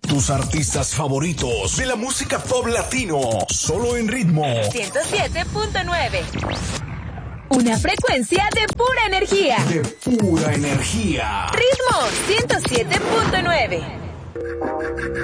Tus artistas favoritos de la música pop latino, solo en Ritmo 107.9. Una frecuencia de pura energía. De pura energía. Ritmo 107.9.